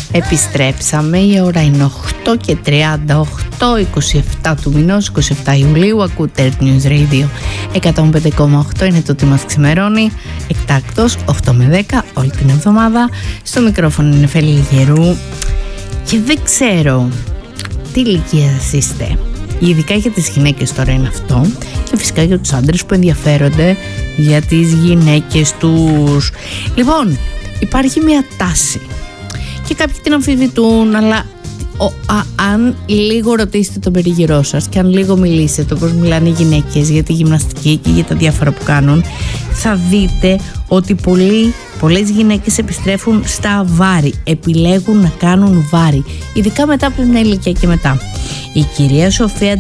Επιστρέψαμε, η ώρα είναι 8:38, 27 του μηνός, 27 Ιουλίου. Ακούτε Earth News Radio 105,8, είναι το τι μας ξημερώνει. Εκτάκτος 8 με 10 όλη την εβδομάδα. Στο μικρόφωνο είναι Φέλη Λιγερού και δεν ξέρω τι ηλικία σας είστε. Ειδικά για τις γυναίκες τώρα είναι αυτό, και φυσικά για τους άντρες που ενδιαφέρονται για τις γυναίκες τους. Λοιπόν, υπάρχει μια τάση και κάποιοι την αμφισβητούν, αλλά αν λίγο ρωτήσετε τον περίγυρό σας και αν λίγο μιλήσετε όπως μιλάνε οι γυναίκες για τη γυμναστική και για τα διάφορα που κάνουν, θα δείτε ότι πολλές γυναίκες επιστρέφουν στα βάρη, επιλέγουν να κάνουν βάρη, ειδικά μετά από την ηλικία και μετά. Η κυρία Σοφία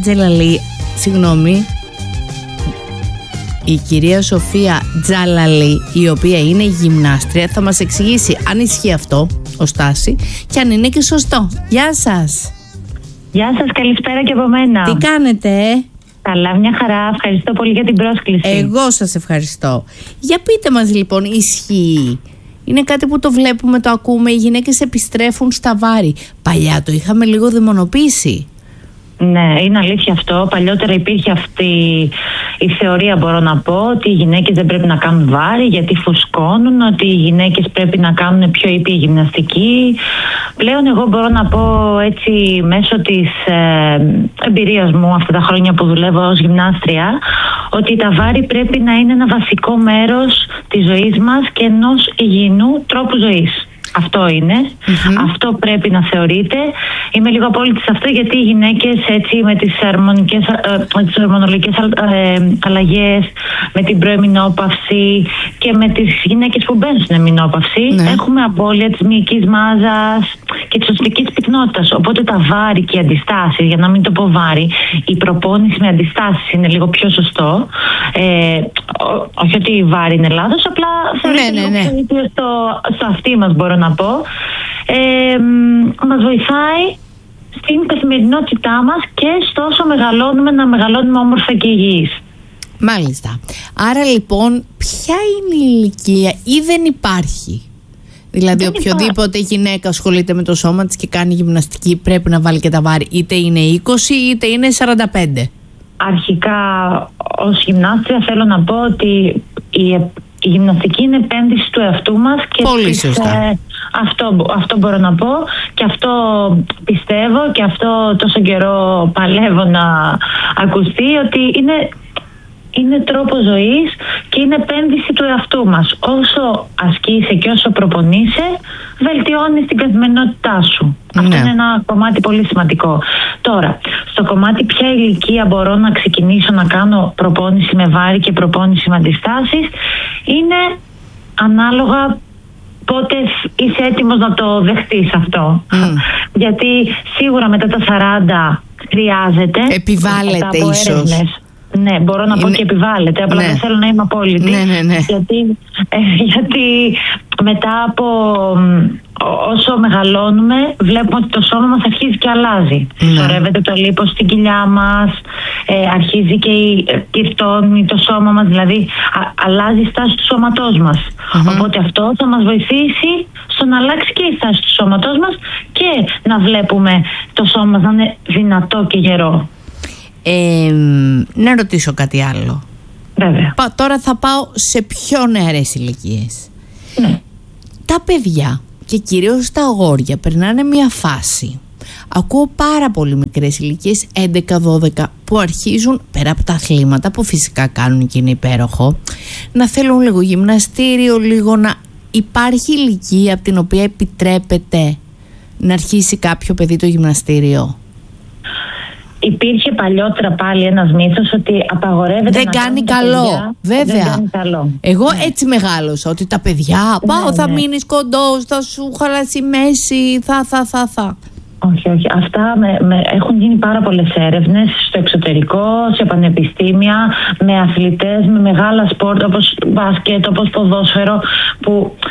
Τζαλαλή, η οποία είναι γυμνάστρια, θα μας εξηγήσει αν ισχύει αυτό ως τάση και αν είναι και σωστό. Γεια σας. Γεια σας, καλησπέρα και από μένα. Τι κάνετε? Καλά, μια χαρά, ευχαριστώ πολύ για την πρόσκληση. Εγώ σας ευχαριστώ. Για πείτε μας λοιπόν, ισχύει? Είναι κάτι που το βλέπουμε, το ακούμε, οι γυναίκες επιστρέφουν στα βάρη. Παλιά το είχαμε λίγο δαιμονοποιήσει. Ναι, είναι αλήθεια αυτό. Παλιότερα υπήρχε αυτή η θεωρία, μπορώ να πω, ότι οι γυναίκες δεν πρέπει να κάνουν βάρη γιατί φουσκώνουν, ότι οι γυναίκες πρέπει να κάνουν πιο ήπια γυμναστική. Πλέον εγώ μπορώ να πω έτσι μέσω της εμπειρίας μου αυτά τα χρόνια που δουλεύω ως γυμνάστρια, ότι τα βάρη πρέπει να είναι ένα βασικό μέρος της ζωής μας και ενός υγιεινού τρόπου ζωής. Αυτό είναι. Αυτό πρέπει να θεωρείται. Είμαι λίγο απόλυτη σε αυτό, γιατί οι γυναίκες έτσι με τις ορμονολογικές αλλαγές, με την προεμεινόπαυση και με τις γυναίκες που μπαίνουν στην εμεινόπαυση, έχουμε απώλεια της μυϊκής μάζας και της οστικής πυκνότητας. Οπότε τα βάρη και οι αντιστάσεις, για να μην το πω βάρη, η προπόνηση με αντιστάσεις είναι λίγο πιο σωστό. Όχι ότι η βάρη είναι λάθος, απλά θεωρείται στο αυτί μας, μπορώ να πω. Μας βοηθάει στην καθημερινότητά μας και στο όσο μεγαλώνουμε, να μεγαλώνουμε όμορφα και υγιείς. Μάλιστα. Άρα λοιπόν, ποια είναι η ηλικία ή δεν υπάρχει? Δηλαδή οποιοδήποτε γυναίκα ασχολείται με το σώμα της και κάνει γυμναστική πρέπει να βάλει και τα βάρη, είτε είναι 20 είτε είναι 45. Αρχικά ως γυμνάστρια θέλω να πω ότι η γυμναστική είναι επένδυση του εαυτού μας και πολύ σωστά. Αυτό μπορώ να πω και αυτό πιστεύω και αυτό τόσο καιρό παλεύω να ακουστεί, ότι είναι τρόπο ζωής και είναι επένδυση του εαυτού μας. Όσο ασκείσαι και όσο προπονείσαι, βελτιώνεις την καθημερινότητά σου. Αυτό είναι ένα κομμάτι πολύ σημαντικό. Τώρα, στο κομμάτι ποια ηλικία μπορώ να ξεκινήσω να κάνω προπόνηση με βάρη και προπόνηση με αντιστάσεις, είναι ανάλογα πότε είσαι έτοιμος να το δεχτείς αυτό. Γιατί σίγουρα μετά τα 40 χρειάζεται. Επιβάλλεται ίσως. Ναι, μπορώ να πω και επιβάλλεται, απλά δεν θέλω να είμαι απόλυτη. Γιατί μετά από όσο μεγαλώνουμε, βλέπουμε ότι το σώμα μας αρχίζει και αλλάζει. Σωρεύεται το λίπος στην κοιλιά μας, αρχίζει και κυρτώνει το σώμα μας, δηλαδή αλλάζει η στάση του σώματός μας. Οπότε αυτό θα μας βοηθήσει στο να αλλάξει και η στάση του σώματός μας και να βλέπουμε το σώμα μας να είναι δυνατό και γερό. Να ρωτήσω κάτι άλλο. Βέβαια. Τώρα θα πάω σε πιο νεαρές ηλικίες. Τα παιδιά και κυρίως τα αγόρια περνάνε μια φάση. Ακούω πάρα πολύ μικρές ηλικίες, 11-12, που αρχίζουν πέρα από τα αθλήματα που φυσικά κάνουν και είναι υπέροχο, να θέλουν λίγο γυμναστήριο, λίγο να υπάρχει ηλικία από την οποία επιτρέπεται να αρχίσει κάποιο παιδί το γυμναστήριο. Υπήρχε παλιότερα πάλι ένας μύθος ότι απαγορεύεται δεν να κάνει καλό. Παιδιά, βέβαια. Δεν κάνει καλό. Εγώ έτσι μεγάλωσα, ότι τα παιδιά θα μείνεις κοντός, θα σου χαλάσει η μέση, θα. Όχι. Αυτά έχουν γίνει πάρα πολλές έρευνες στο εξωτερικό, σε πανεπιστήμια, με αθλητές, με μεγάλα σπορτ όπως μπάσκετ, όπως ποδόσφαιρο, που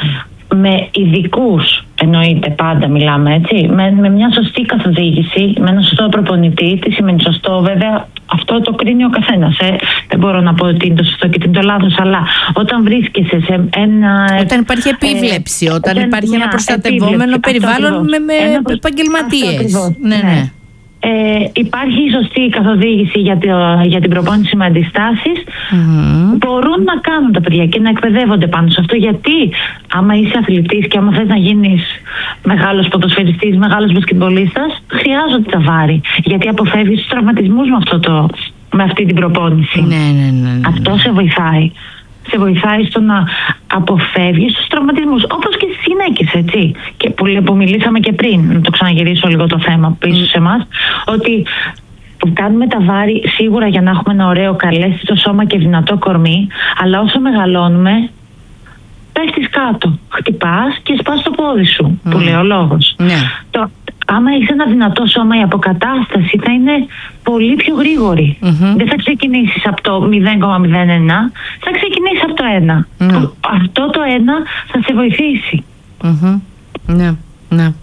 με ειδικούς, εννοείται πάντα μιλάμε έτσι, με μια σωστή καθοδήγηση, με ένα σωστό προπονητή. Τι σημαίνει σωστό, βέβαια αυτό το κρίνει ο καθένας. Δεν μπορώ να πω ότι είναι το σωστό και είναι το λάθος, αλλά όταν βρίσκεσαι σε ένα... Όταν υπάρχει επίβλεψη, όταν υπάρχει ένα προστατευόμενο περιβάλλον με επαγγελματίες. Ναι. Υπάρχει σωστή καθοδήγηση για την προπόνηση με αντιστάσεις. Μπορούν να κάνουν τα παιδιά και να εκπαιδεύονται πάνω σε αυτό, γιατί άμα είσαι αθλητής και άμα θες να γίνεις μεγάλος ποδοσφαιριστής, μεγάλος μπασκετμπολίστας, χρειάζονται τα βάρη, γιατί αποφεύγεις τους τραυματισμούς με αυτή την προπόνηση. Ναι. Αυτό σε βοηθάει. Σε βοηθάει στο να αποφεύγεις τους τραυματισμούς, όπως και στις γυναίκες, έτσι. Και που μιλήσαμε και πριν, να το ξαναγυρίσω λίγο το θέμα πίσω σε εμάς, ότι κάνουμε τα βάρη σίγουρα για να έχουμε ένα ωραίο καλέσθητο σώμα και δυνατό κορμί, αλλά όσο μεγαλώνουμε πέφτεις κάτω, χτυπάς και σπάς το πόδι σου, που λέει ο λόγος. Άμα έχεις ένα δυνατό σώμα, η αποκατάσταση θα είναι πολύ πιο γρήγορη. Δεν θα ξεκινήσεις από το 0,01, θα ξεκινήσεις από το 1. Αυτό το 1 θα σε βοηθήσει. Ναι.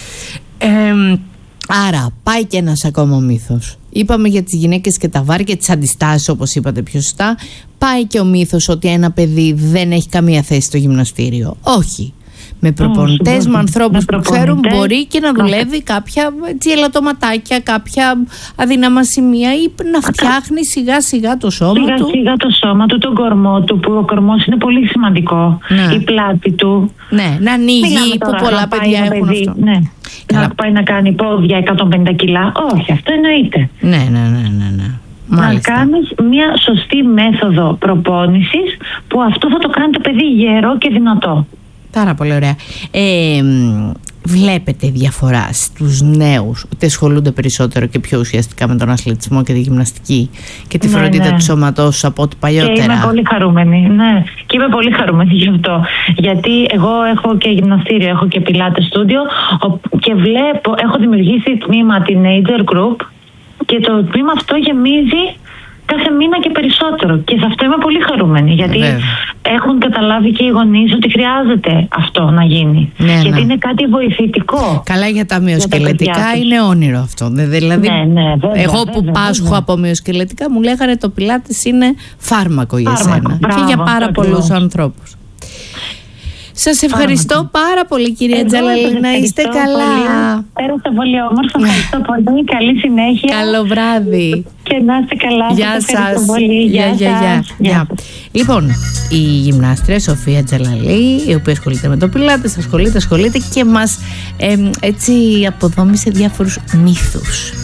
Άρα πάει και ένας ακόμα μύθος. Είπαμε για τις γυναίκες και τα βάρη και τις αντιστάσεις, όπως είπατε πιο σωστά. Πάει και ο μύθος ότι ένα παιδί δεν έχει καμία θέση στο γυμναστήριο. Όχι. Με προπονητές, με ανθρώπους που ξέρουν, μπορεί και να δουλεύει κάποια ελαττωματάκια, κάποια αδύναμα σημεία, ή να φτιάχνει σιγά σιγά το σώμα του. Σιγά το σώμα του, τον κορμό του, που ο κορμός είναι πολύ σημαντικό. Η πλάτη του. Ναι, να ανοίγει, που πολλά παιδιά έχουν αυτό. Ναι. Να πάει να κάνει πόδια 150 κιλά. Όχι, αυτό εννοείται. Ναι. Μάλιστα. Να κάνεις μια σωστή μέθοδο προπόνησης, που αυτό θα το κάνει το παιδί γερό και δυνατό. Πάρα πολύ ωραία. Βλέπετε διαφορά στους νέους ότι ασχολούνται περισσότερο και πιο ουσιαστικά με τον αθλητισμό και τη γυμναστική και τη φροντίδα του σώματός από ό,τι παλιότερα? Και είμαι πολύ χαρούμενη. Ναι, και είμαι πολύ χαρούμενη γι' αυτό. Γιατί εγώ έχω και γυμναστήριο, έχω και πιλάτες στούντιο και έχω δημιουργήσει τμήμα teenager group και το τμήμα αυτό γεμίζει κάθε μήνα και περισσότερο. Και σε αυτό είμαι πολύ χαρούμενη. Γιατί έχουν καταλάβει και οι γονείς ότι χρειάζεται αυτό να γίνει. Γιατί είναι κάτι βοηθητικό. Καλά, για τα μυοσκελετικά είναι όνειρο αυτό. Δηλαδή, εγώ που πάσχω από μυοσκελετικά, μου λέγανε το πιλάτες είναι φάρμακο για εσένα. Και για πάρα πολλούς ανθρώπους. Σας ευχαριστώ πάρα πολύ, κυρία Τζαλαλή. Να είστε καλά. Πέρασα πολύ όμορφα. Ευχαριστώ πολύ. Καλή συνέχεια. Καλό βράδυ. Και να είστε καλά. Γεια σας. Γεια. Λοιπόν, η γυμνάστρια Σοφία Τζαλαλή, η οποία ασχολείται με το πιλάτες, ασχολείται και μας έτσι αποδόμησε διάφορους μύθους.